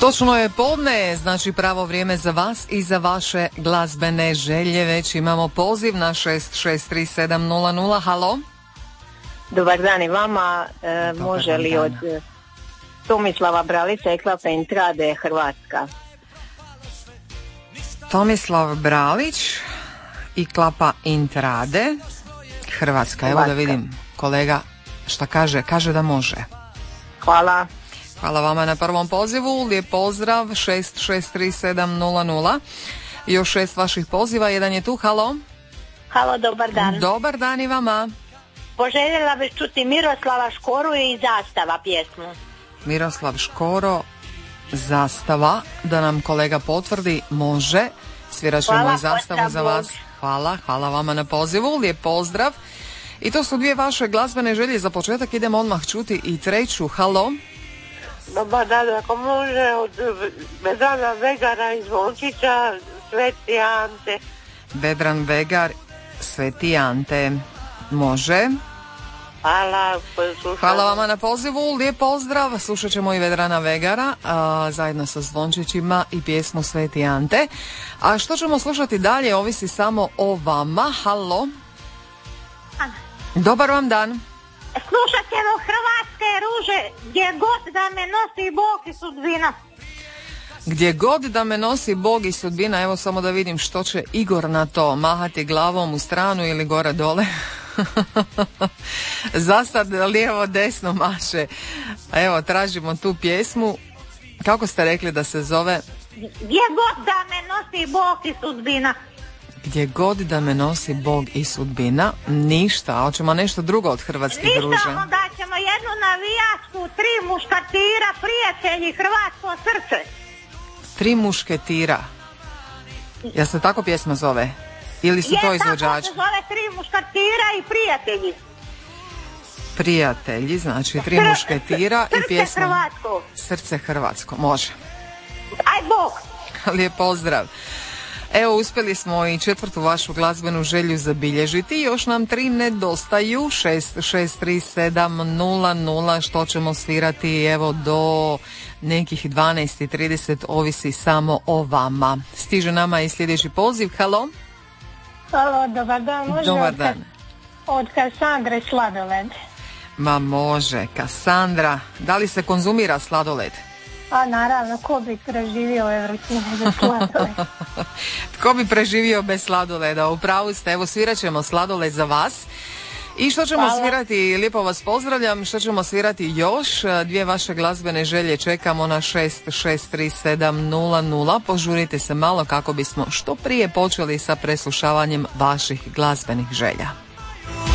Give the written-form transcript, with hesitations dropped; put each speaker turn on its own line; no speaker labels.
Točno je podne, znači pravo vrijeme za vas i za vaše glazbene želje. Već imamo poziv na 663700. Halo?
Dobar dan i vama. Može li od Tomislava Bralića i Klape Intrade Hrvatska?
Tomislav Bralić i Klapa Intrade Hrvatska. Evo da vidim kolega šta kaže. Kaže da može.
Hvala.
Hvala vama na prvom pozivu. Lijep pozdrav. 663700. Još 6 vaših poziva. Jedan je tu. Halo?
Halo, dobar dan.
Dobar dan i vama.
Poželjela bih čuti Miroslava Škoru i Zastava pjesmu.
Miroslav Škoro, Zastava, da nam kolega potvrdi, može. Svirat ćemo i Zastavu za vas. Hvala vama na pozivu, lijep pozdrav. I to su dvije vaše glazbene želje. Za početak idemo odmah čuti i treću. Halo?
Dobar dan, ako može od Vedrana Vegara iz Zvončića, Sveti Ante.
Vedran Vegar, Sveti Ante, može. Hvala vama na pozivu, lijep pozdrav. Slušat ćemo i Vedrana Vegara zajedno sa Zvončićima i pjesmu Sveti Ante. A što ćemo slušati dalje ovisi samo o vama. Halo? Dobar vam dan.
Slušat ćemo Hrvatske ruže, gdje god da me nosi Bog i sudbina.
Gdje god da me nosi Bog i sudbina. Evo samo da vidim što će Igor na to. Mahati glavom u stranu ili gore dole. Zasad lijevo desno maše. Evo, tražimo tu pjesmu. Kako ste rekli da se zove?
Gdje god da me nosi Bog i sudbina.
Gdje god da me nosi Bog i sudbina. Ništa, a hoćemo nešto drugo od Hrvatskih ruže.
Ništa, onda ćemo jednu navijačku, 3 muškatira, prijatelji, hrvatsko srce. 3
mušketira. Ja se tako pjesma zove? Ili su to izvođači?
Tako se zove 3 muškatira i prijatelji.
Prijatelji, znači 3 mušketira i pjesma.
Srce hrvatsko.
Srce hrvatsko, može.
Aj Bog.
Lijep pozdrav. Evo, uspjeli smo i četvrtu vašu glazbenu želju zabilježiti. Još nam 3 nedostaju. 663700. Što ćemo svirati evo do nekih 12:30. Ovisi samo o vama. Stiže nama i sljedeći poziv. Halo?
Halo, dobar dan. Može
dobar dan.
Od Kasandre sladoled.
Ma može, Kasandra. Da li se konzumira sladoled?
A naravno, ko bi preživio Evropinu bez sladoled?
Tko bi preživio bez sladoleda? Upravo ste, evo svirat ćemo sladoled za vas. I što ćemo svirati, lijepo vas pozdravljam, što ćemo svirati još? 2 vaše glazbene želje čekamo na 663700. Požurite se malo kako bismo što prije počeli sa preslušavanjem vaših glazbenih želja.